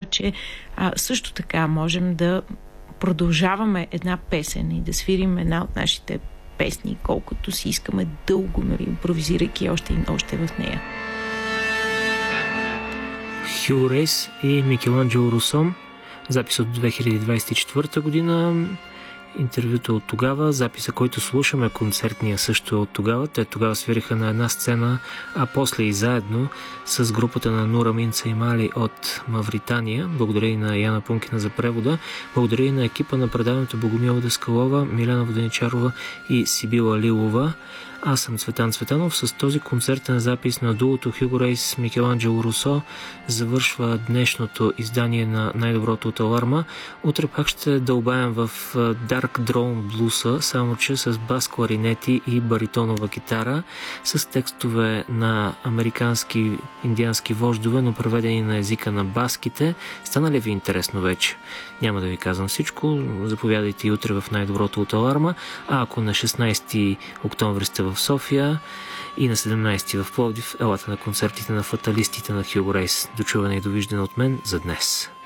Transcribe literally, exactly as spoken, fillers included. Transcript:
че а, също така можем да продължаваме една песен и да свирим една от нашите песни, колкото си искаме дълго, нали, импровизирайки още и още в нея. Хюго Рейс и Микеланджело Русо. Запис от две хиляди двадесет и четвърта година. Интервюто от тогава. Записа, който слушаме, концертния също е от тогава. Те тогава свириха на една сцена, а после и заедно с групата на Нура Минца и Мали от Мавритания. Благодаря и на Яна Пункина за превода. Благодаря и на екипа на предаването Богомила Даскалова, Милена Воденичарова и Сибила Лилова. Аз съм Цветан Цветанов. С този концертен запис на дуото Хюго Рейс Микеланджело Русо завършва днешното издание на Най-доброто от Аларма. Утре пак ще дълбаем в Dark Drone блуса, само че с бас кларинети и баритонова китара, с текстове на американски индиански вождове, но преведени на езика на баските. Стана ли ви интересно вече? Няма да ви казвам всичко. Заповядайте и утре в Най-доброто от Аларма. А ако на шестнадесети октомври сте в София и на седемнадесети в Пловдив, елата на концертите на фаталистите на Хюго Рейс. До чуване и довиждане от мен за днес.